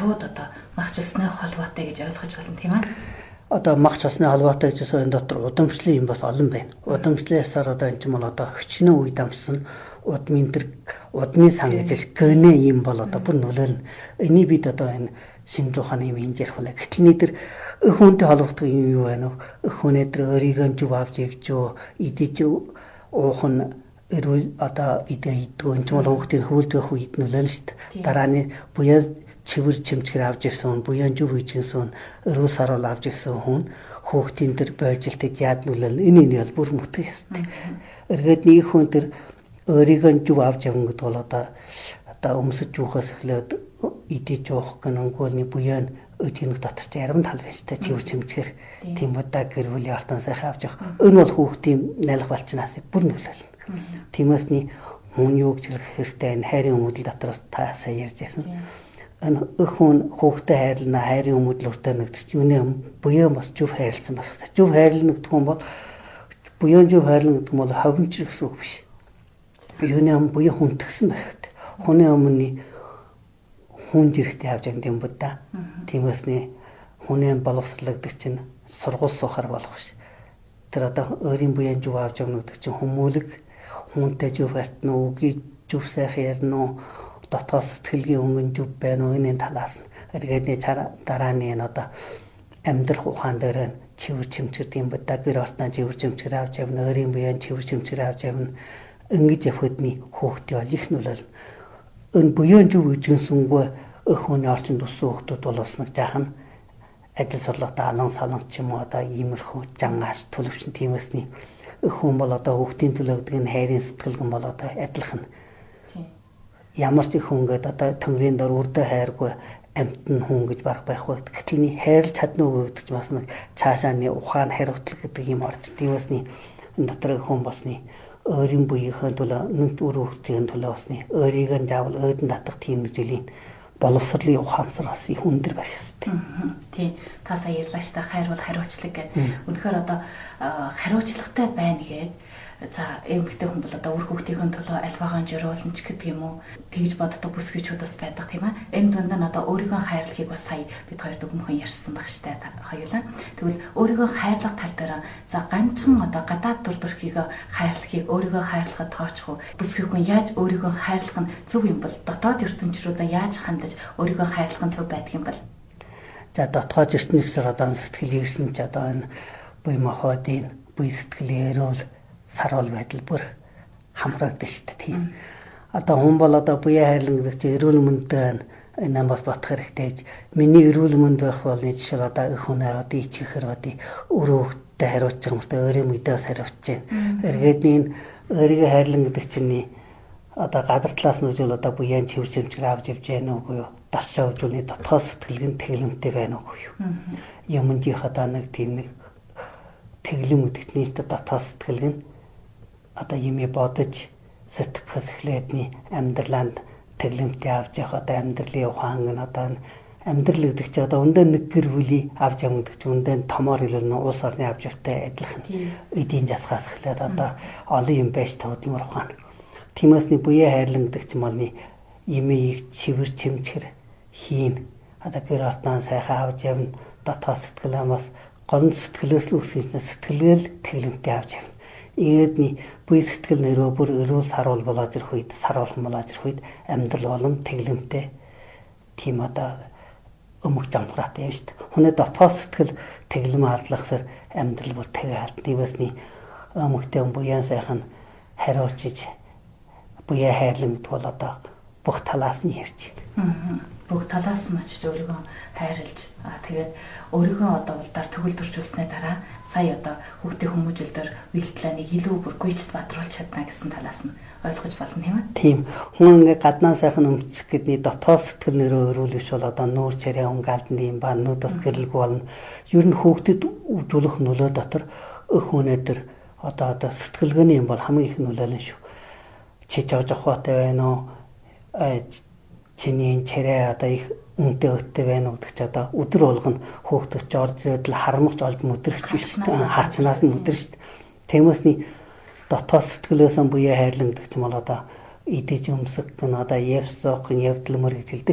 шууд одоо мах усны холбоотой гэж ойлгож болно тийм ээ. Одоо мах усны холбоотой гэж энэ дотор удамшлын юм бас олон байна. Удамшлын ясаар одоо энэ ч юм бол одоо хөчнөө үед амсан удмын сан гэж гэнэ юм бол одоо бүр нөлөөлнө. Энийг бид одоо энэ шинжлэх ухааны юм хийж ярих байна. Гэтэл нэг төр өх хүнтэй холбогдох юм юу байна вэ? Өх хүнээ тэр өөрийгөө зүв авч ивчөө идэж уух нь эрүүл одоо идэгдгөө энэ ч бол хүүхдийн хөвөлдөх үед нөлөөлнө шүү дээ. Дарааны буяа чивэр чимчгэр авч ирсэн хүн, буяан зүв хийжсэн хүн, өрөө саруул авч ирсэн хүн хүүхдийн тэр бойжилтыг яад нөлөөлнө. Энэ бол бүр мөтгөх ёстой. Эргээд нэг хүн тэр өөрийгөө зүв авч явна гэдэг бол одоо өмсөж юухаас эхлээд идэж уух гэнэнгүүний буяа өчнөг дотор ч ярам тал байж та чивэр чимчгэр тийм удаа гэр бүлийн артан сайхан авч явах. Энэ бол хүүхдийн найлх балчнаас бүр нөлөөлнө. Тиймээс ни хүн юу гэж хэрэгтэй энэ хайрын өмөдөл дотор та сая ярьжсэн. Энэ өх хүн хүүхдэд хайрлана, хайрын өмөдөл өртөө нэгдэж юуны буяа бас зүв хайрлсан байх. Зүв хайрлна гэдэг нь бол буяа зүв хайрлна гэдэг нь бол ховнч гэсэн үг биш. Юуны буяа хүндгсэн байх. Хүний өмнө хүн зэрэгтэй авч явдаг юм бод да. Тиймээс ни хүний боловсрологдөг чинь сургууль суухаар болох биш. Тэр одоо өөрийн буяа зүв авч явна гэдэг чинь хүмүүлэг хүнтэй зүв хартна уу, зүв сайхан ярина уу, дотоос сэтгэлгийн өнгөн зүв байна уу, энэ талаас нь эргээдний дарааны энэ одоо амьдрах ухаан дээр чивэр чимчгэр тийм бод да. Гэр ортон чивэр чимчгэр авч явна, өөрийн буяа чивэр чимчгэр авч явна. Ингэж явхадны хүүхдийн ол их нөлөөлнө. Энэ буяа зүв хийжсэнгүй өх хүний орчинд өссөн хүүхдүүд бол бас нэг жаахан ажил сурлага алан саланг ч юм уу одоо иймэрхүү жангааш төлөвшин тиймээсний өх хүн бол одоо хүүхдийн төлөвдөг энэ хайрын сэтгэлгэн бол одоо адилхан. Ямар ч их хүн гээд одоо төмрийн дор үрдэ хайргүй амтны хүн гэж байх байх. Гэтэл ни хайрлж чадна уу гэдэг чинь бас нэг цаашааны ухаан хариуцлага гэдэг юм орж. Тиймээсний энэ дотор хүн басны өөрийн буяахан төлөө нүд өрөвчийн төлөө басны өөрийгөө заавал өөдөн татах тийм зүйлийн боловсролын ухаансар бас их өндөр байх ёстой. Тий. Та сая ярьлаа шүү дээ. Хайр бол хариуцлага гэдэг. Үнэхээр одоо хариуцлагатай байна гэдэг. За эмэгтэй хүн бол одоо үр хүүхдийн төлөө альваагаан жируулна ч гэдэг юм уу. Тэгж боддог бүсгүйчүүд бас байдаг тийм ээ. Энэ дунд нь одоо өөрийгөө хайрлагыг бас сая бид хоёр дүгнхэн ярьсан баг шүү дээ. Хоёулаа. Тэгвэл өөрийгөө хайрлах тал дээр за ганцхан одоо гадаад төр төрхийг хайрлагыг өөрийгөө хайрлахад тоочих уу? Бүсгүй хүн яаж өөрийгөө хайрлах нь зөв юм бол дотоод ертөнцрүүдэд яаж хандаж өөрийгөө хайрлах нь зөв байдаг юм бол? За дотоод ертөнцийн одоо сэтгэл ирсэн ч одоо энэ буй махбодын буй сэтгэлийн эрүүл сарвал байдал бүр хамрагдаж шүү дээ тийм. Одоо хүн бол одоо буяа хайрлан гэдэг чинь эрүүл мэндтэй энэ бас бодох хэрэгтэй. Миний эрүүл мэнд байх бол нэг жишээ одоо их хүнээр одоо ичгэхээр одоо өрөөгтэй хариуцж байгаа юм байна. Өөрийн мэдээс хариуцж байна. Эргээдний өөрийгөө хайрлан гэдэг чинь одоо гадар талаас нь үгүй одоо буяан чивэр чимчгэр авч явж байна уугүй юу? Дасчаа үгүй дотоод сэтгэлгэн тэглэмтэй байна уугүй юу? Юмдийнх одоо нэг тийм нэг тэглэм гэдэг нь дотоод сэтгэлгэн одоо юмээ бодож сэтгэхээс эхлээдний амьдраланд тэглэмтэй авч явах одоо амьдралын ухаан нь одоо амьдрал гэдэг чинь одоо өндөө нэг гэр бүлийн авч явах гэдэг чинь өндөө томоор хэлбэл улс орны авч явахтай адилхан. Эдийн засгаас эхлээд одоо олон юм байж тавдмар ухаан. Тиймээс буяа хайрлан гэдэг чинь малны юмыг чивэр чимчгэр хийн. Одоо гэр ортон сайхан авч явна. Дотоод сэтгэлээ бас гол сэтгэлээс л үүсгэж сэтгэлгээл тэглэмтэй авч явна. Ийдний буй сэтгэл нэрөө бүр эрүүл сарвал болоод ирэх үед сарвалхан болоод ирэх үед амьдрал болон тэглэмтэй тийм одоо өмг жамхраатай юм шүү дээ. Хүний дотоод сэтгэл тэглэм алдлахсаар амьдрал бүр тэгээ алт. Тиймээсний өмгтэй буяан сайхан хариуцж буяа хайрлан гэдэг бол одоо бүх талаас нь ярьж байна. Бүх талаас нь очиж өөрийгөө хайрлж тэгээд өөрийгөө одоо улдаар төгөл төрчүүлснээр дараа сая одоо хүүхдийн хүмүүжүүлэлтээр үйлдэлийг илүү бүр гүйцэд бадруулж чадна гэсэн талаас нь ойлгож болно тийм ээ. Тийм. Хүн ингээ гаднаа сайхан өмцөх гэдний дотоод сэтгэл нэрөө өрүүлвэш бол одоо нүүр чараа өнгаалдан юм ба нүд бас гэрэлгүй болно. Ер нь хүүхдэд үзүүлэх нөлөө дотор өх өнөдөр одоо сэтгэлгээний юм бол хамгийн их нөлөөлнө шүү. Чи жоо жохоотой байна уу? Чиний чараа одоо их үнэтэй өттэй байна уу гэдэг чи одоо өдөр болгоно хөөхдөж орж ирээд л харамгч олж мүдрэх биш үү? Харцнаас нь мүдрэх шүү дээ. Тиймээсний дотоод сэтгэлээсээ буяа хайрлан гэдэг ч юм бол одоо идэж өмсөх гэн одоо явсоох явдал мөр гэж хэлдэг